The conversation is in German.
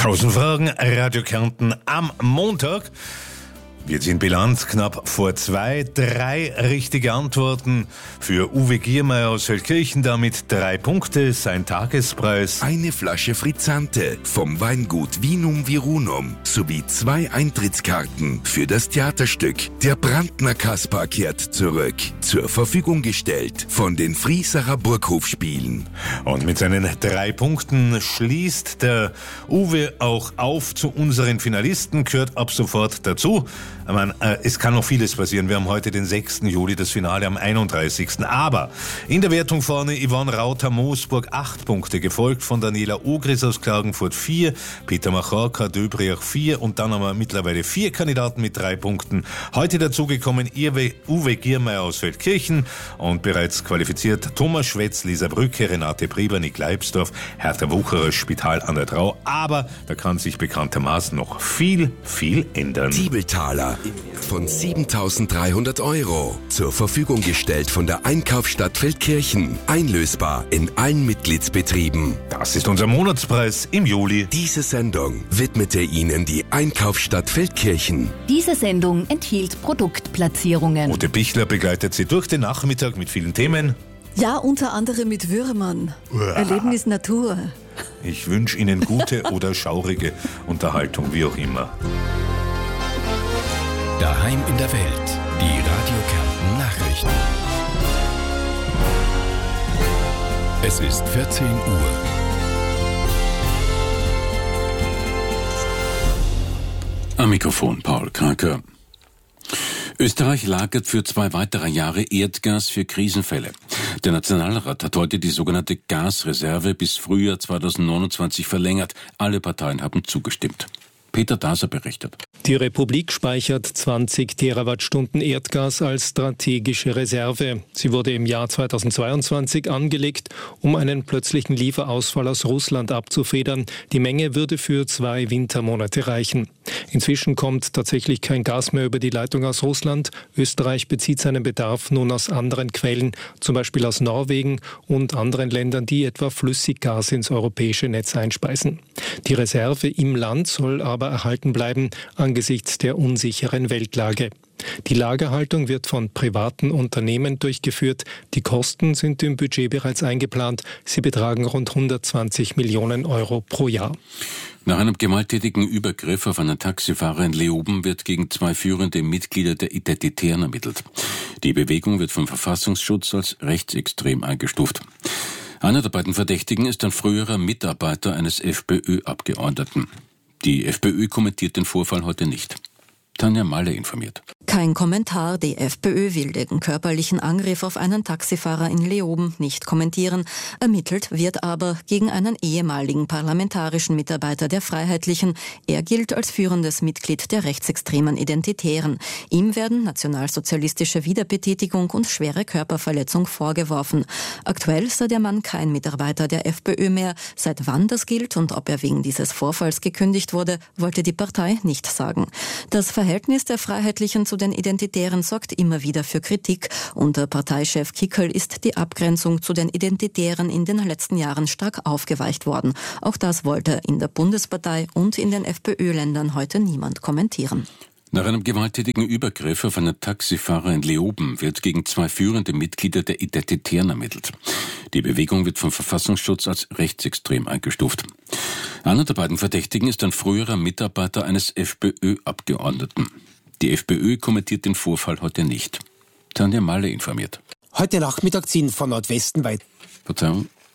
1000 Fragen, Radio Kärnten am Montag. Wir ziehen Bilanz knapp vor 2, 3 richtige Antworten für Uwe Giermeier aus Feldkirchen, damit 3 Punkte, sein Tagespreis. Eine Flasche Frizzante vom Weingut Vinum Virunum sowie 2 Eintrittskarten für das Theaterstück Der Brandner Kaspar kehrt zurück, zur Verfügung gestellt von den Friesacher Burghofspielen. Und mit seinen 3 Punkten schließt der Uwe auch auf zu unseren Finalisten, gehört ab sofort dazu. Es kann noch vieles passieren. Wir haben heute den 6. Juli, das Finale am 31. Aber in der Wertung vorne Yvonne Rauter-Moosburg 8 Punkte, gefolgt von Daniela Ogris aus Klagenfurt 4, Peter Machorka, Döbriach 4 und dann haben wir mittlerweile 4 Kandidaten mit 3 Punkten. Heute dazugekommen Uwe Giermeier aus Feldkirchen und bereits qualifiziert Thomas Schwetz, Lisa Brücke, Renate Prieber, Nick Leibsdorf, Hertha Wucherer, Spital an der Trau. Aber da kann sich bekanntermaßen noch viel, viel ändern. Diebeltaler von 7.300 € zur Verfügung gestellt von der Einkaufsstadt Feldkirchen. Einlösbar in allen Mitgliedsbetrieben. Das ist unser Monatspreis im Juli. Diese Sendung widmete Ihnen die Einkaufsstadt Feldkirchen. Diese Sendung enthielt Produktplatzierungen. Ute Bichler begleitet Sie durch den Nachmittag mit vielen Themen. Ja, unter anderem mit Würmern. Erlebnis Natur. Ich wünsche Ihnen gute oder schaurige Unterhaltung, wie auch immer. Daheim in der Welt, die Radio Kärnten Nachrichten. Es ist 14 Uhr. Am Mikrofon Paul Kraker. Österreich lagert für 2 weitere Jahre Erdgas für Krisenfälle. Der Nationalrat hat heute die sogenannte Gasreserve bis Frühjahr 2029 verlängert. Alle Parteien haben zugestimmt. Peter Daser berichtet. Die Republik speichert 20 Terawattstunden Erdgas als strategische Reserve. Sie wurde im Jahr 2022 angelegt, um einen plötzlichen Lieferausfall aus Russland abzufedern. Die Menge würde für 2 Wintermonate reichen. Inzwischen kommt tatsächlich kein Gas mehr über die Leitung aus Russland. Österreich bezieht seinen Bedarf nun aus anderen Quellen, zum Beispiel aus Norwegen und anderen Ländern, die etwa Flüssiggas ins europäische Netz einspeisen. Die Reserve im Land soll aber erhalten bleiben angesichts der unsicheren Weltlage. Die Lagerhaltung wird von privaten Unternehmen durchgeführt. Die Kosten sind im Budget bereits eingeplant. Sie betragen rund 120 Millionen € pro Jahr. Nach einem gewalttätigen Übergriff auf einen Taxifahrer in Leoben wird gegen 2 führende Mitglieder der Identitären ermittelt. Die Bewegung wird vom Verfassungsschutz als rechtsextrem eingestuft. Einer der beiden Verdächtigen ist ein früherer Mitarbeiter eines FPÖ-Abgeordneten. Die FPÖ kommentiert den Vorfall heute nicht. Tanja Malle informiert. Kein Kommentar. Die FPÖ will den körperlichen Angriff auf einen Taxifahrer in Leoben nicht kommentieren. Ermittelt wird aber gegen einen ehemaligen parlamentarischen Mitarbeiter der Freiheitlichen. Er gilt als führendes Mitglied der rechtsextremen Identitären. Ihm werden nationalsozialistische Wiederbetätigung und schwere Körperverletzung vorgeworfen. Aktuell sei der Mann kein Mitarbeiter der FPÖ mehr. Seit wann das gilt und ob er wegen dieses Vorfalls gekündigt wurde, wollte die Partei nicht sagen. Das Verhältnis der Freiheitlichen zu den Identitären sorgt immer wieder für Kritik. Unter Parteichef Kickl ist die Abgrenzung zu den Identitären in den letzten Jahren stark aufgeweicht worden. Auch das wollte in der Bundespartei und in den FPÖ-Ländern heute niemand kommentieren. Nach einem gewalttätigen Übergriff auf einen Taxifahrer in Leoben wird gegen 2 führende Mitglieder der Identitären ermittelt. Die Bewegung wird vom Verfassungsschutz als rechtsextrem eingestuft. Einer der beiden Verdächtigen ist ein früherer Mitarbeiter eines FPÖ-Abgeordneten. Die FPÖ kommentiert den Vorfall heute nicht. Tanja Malle informiert. Heute Nachmittag ziehen von Nordwesten weit. Verzeihung,